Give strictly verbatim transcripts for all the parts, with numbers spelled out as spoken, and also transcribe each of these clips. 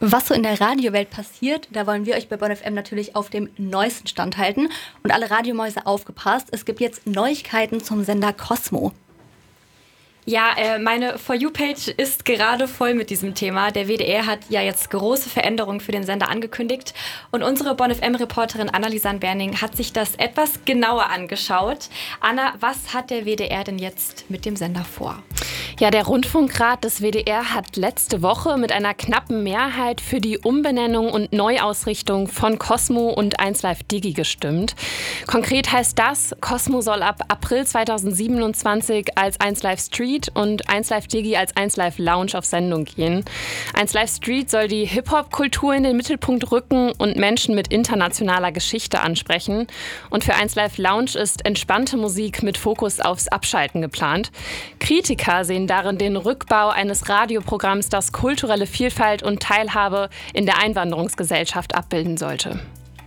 Was so in der Radiowelt passiert, da wollen wir euch bei Bonn F M natürlich auf dem neuesten Stand halten. Und alle Radiomäuse aufgepasst, es gibt jetzt Neuigkeiten zum Sender Cosmo. Ja, äh, meine For You-Page ist gerade voll mit diesem Thema. Der W D R hat ja jetzt große Veränderungen für den Sender angekündigt. Und unsere Bonn F M-Reporterin Anna-Lisan Berning hat sich das etwas genauer angeschaut. Anna, was hat der W D R denn jetzt mit dem Sender vor? Ja, der Rundfunkrat des W D R hat letzte Woche mit einer knappen Mehrheit für die Umbenennung und Neuausrichtung von Cosmo und eins Live Digi gestimmt. Konkret heißt das, Cosmo soll ab April zweitausendsiebenundzwanzig als eins Live Street und eins Live Digi als eins Live Lounge auf Sendung gehen. eins Live Street soll die Hip-Hop-Kultur in den Mittelpunkt rücken und Menschen mit internationaler Geschichte ansprechen. Und für eins Live Lounge ist entspannte Musik mit Fokus aufs Abschalten geplant. Kritiker sehen darin den Rückbau eines Radioprogramms, das kulturelle Vielfalt und Teilhabe in der Einwanderungsgesellschaft abbilden sollte.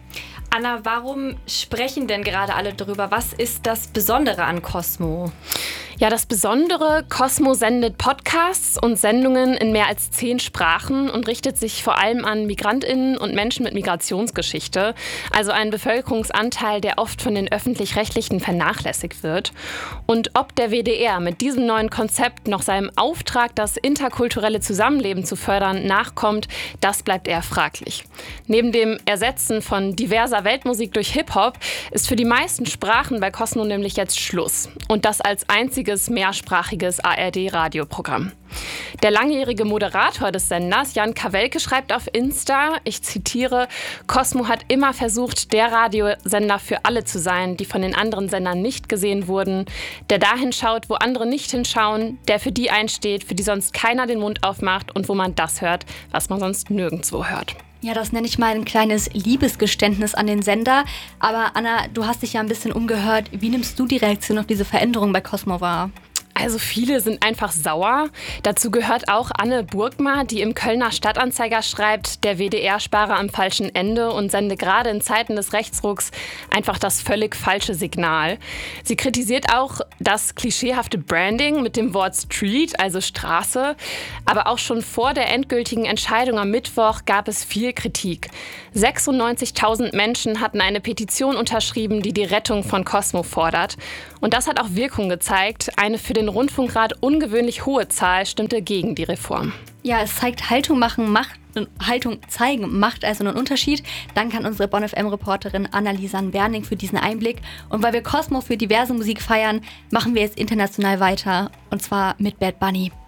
Anna, warum sprechen denn gerade alle darüber? Was ist das Besondere an Cosmo? Ja, das Besondere, Cosmo sendet Podcasts und Sendungen in mehr als zehn Sprachen und richtet sich vor allem an MigrantInnen und Menschen mit Migrationsgeschichte, also einen Bevölkerungsanteil, der oft von den Öffentlich-Rechtlichen vernachlässigt wird. Und ob der W D R mit diesem neuen Konzept noch seinem Auftrag, das interkulturelle Zusammenleben zu fördern, nachkommt, das bleibt eher fraglich. Neben dem Ersetzen von diverser Weltmusik durch Hip-Hop ist für die meisten Sprachen bei Cosmo nämlich jetzt Schluss. Und das als einziges mehrsprachiges A R D-Radioprogramm. Der langjährige Moderator des Senders, Jan Kawelke, schreibt auf Insta, ich zitiere, Cosmo hat immer versucht, der Radiosender für alle zu sein, die von den anderen Sendern nicht gesehen wurden, der dahin schaut, wo andere nicht hinschauen, der für die einsteht, für die sonst keiner den Mund aufmacht und wo man das hört, was man sonst nirgendwo hört. Ja, das nenne ich mal ein kleines Liebesgeständnis an den Sender. Aber Anna, du hast dich ja ein bisschen umgehört. Wie nimmst du die Reaktion auf diese Veränderung bei Cosmo wahr? Also viele sind einfach sauer. Dazu gehört auch Anne Burgma, die im Kölner Stadtanzeiger schreibt, der W D R spare am falschen Ende und sende gerade in Zeiten des Rechtsrucks einfach das völlig falsche Signal. Sie kritisiert auch das klischeehafte Branding mit dem Wort Street, also Straße. Aber auch schon vor der endgültigen Entscheidung am Mittwoch gab es viel Kritik. sechsundneunzigtausend Menschen hatten eine Petition unterschrieben, die die Rettung von Cosmo fordert. Und das hat auch Wirkung gezeigt. Eine für den Rundfunkrat ungewöhnlich hohe Zahl stimmte gegen die Reform. Ja, es zeigt, Haltung machen macht, Haltung zeigen macht also einen Unterschied. Danke an unsere Bonn F M-Reporterin Anna-Lisan Berning für diesen Einblick. Und weil wir Cosmo für diverse Musik feiern, machen wir jetzt international weiter. Und zwar mit Bad Bunny.